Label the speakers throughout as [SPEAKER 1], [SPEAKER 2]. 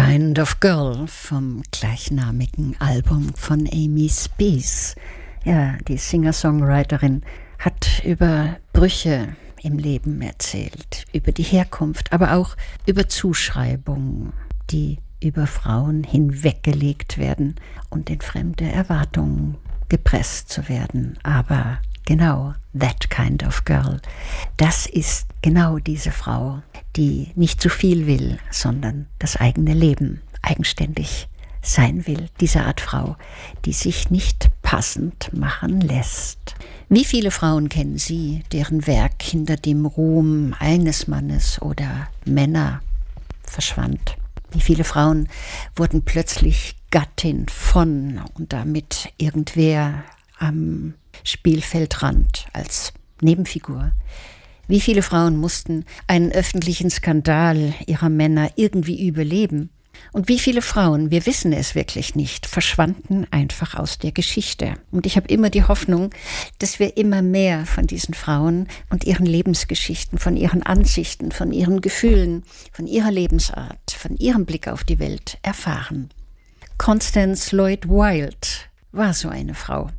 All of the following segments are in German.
[SPEAKER 1] Kind of Girl vom gleichnamigen Album von Amy Speas. Ja, die Singer-Songwriterin hat über Brüche im Leben erzählt, über die Herkunft, aber auch über Zuschreibungen, die über Frauen hinweggelegt werden und in fremde Erwartungen gepresst zu werden. Aber genau, that kind of girl, das ist genau diese Frau, die nicht zu viel will, sondern das eigene Leben eigenständig sein will. Diese Art Frau, die sich nicht passend machen lässt. Wie viele Frauen kennen Sie, deren Werk hinter dem Ruhm eines Mannes oder Männer verschwand? Wie viele Frauen wurden plötzlich Gattin von und damit irgendwer am Spielfeldrand als Nebenfigur? Wie viele Frauen mussten einen öffentlichen Skandal ihrer Männer irgendwie überleben? Und wie viele Frauen, wir wissen es wirklich nicht, verschwanden einfach aus der Geschichte. Und ich habe immer die Hoffnung, dass wir immer mehr von diesen Frauen und ihren Lebensgeschichten, von ihren Ansichten, von ihren Gefühlen, von ihrer Lebensart, von ihrem Blick auf die Welt erfahren. Constance Lloyd Wilde war so eine Frau.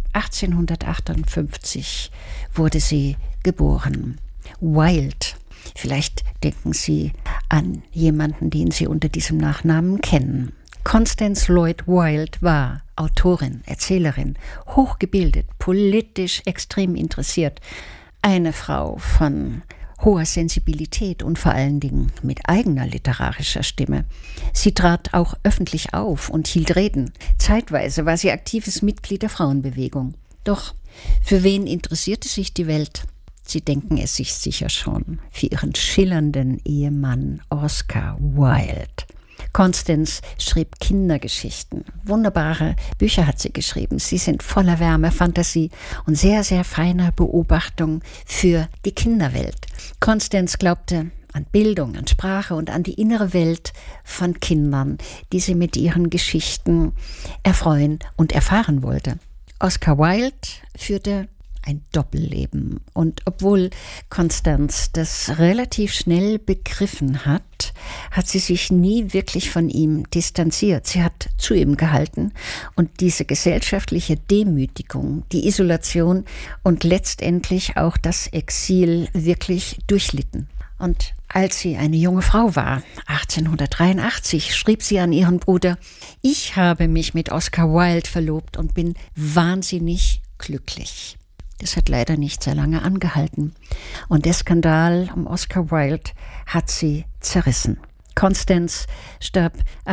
[SPEAKER 1] 1858 wurde sie geboren. Wilde. Vielleicht denken Sie an jemanden, den Sie unter diesem Nachnamen kennen. Constance Lloyd Wilde war Autorin, Erzählerin, hochgebildet, politisch extrem interessiert. Eine Frau von hoher Sensibilität und vor allen Dingen mit eigener literarischer Stimme. Sie trat auch öffentlich auf und hielt Reden. Zeitweise war sie aktives Mitglied der Frauenbewegung. Doch für wen interessierte sich die Welt? Sie denken es sich sicher schon, für ihren schillernden Ehemann Oscar Wilde. Constance schrieb Kindergeschichten. Wunderbare Bücher hat sie geschrieben. Sie sind voller Wärme, Fantasie und sehr, sehr feiner Beobachtung für die Kinderwelt. Constance glaubte an Bildung, an Sprache und an die innere Welt von Kindern, die sie mit ihren Geschichten erfreuen und erfahren wollte. Oscar Wilde führte ein Doppelleben. Und obwohl Constance das relativ schnell begriffen hat, hat sie sich nie wirklich von ihm distanziert. Sie hat zu ihm gehalten und diese gesellschaftliche Demütigung, die Isolation und letztendlich auch das Exil wirklich durchlitten. Und als sie eine junge Frau war, 1883, schrieb sie an ihren Bruder: Ich habe mich mit Oscar Wilde verlobt und bin wahnsinnig glücklich. Das hat leider nicht sehr lange angehalten. Und der Skandal um Oscar Wilde hat sie zerrissen. Constance starb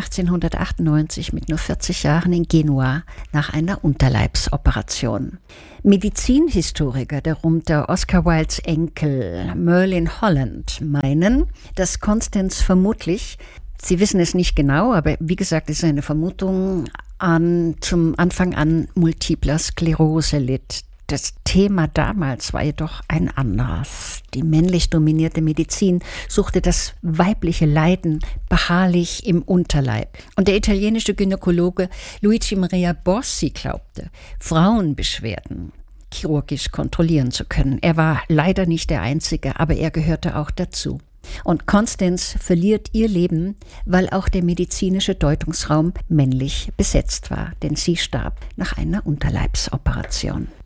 [SPEAKER 1] 1898 mit nur 40 Jahren in Genua nach einer Unterleibsoperation. Medizinhistoriker, darunter Oscar Wildes Enkel Merlin Holland, meinen, dass Constance vermutlich, sie wissen es nicht genau, aber wie gesagt, es ist eine Vermutung, zum Anfang an multipler Sklerose litt. Das Thema damals war jedoch ein anderes. Die männlich dominierte Medizin suchte das weibliche Leiden beharrlich im Unterleib. Und der italienische Gynäkologe Luigi Maria Borsi glaubte, Frauenbeschwerden chirurgisch kontrollieren zu können. Er war leider nicht der Einzige, aber er gehörte auch dazu. Und Constance verliert ihr Leben, weil auch der medizinische Deutungsraum männlich besetzt war, denn sie starb nach einer Unterleibsoperation.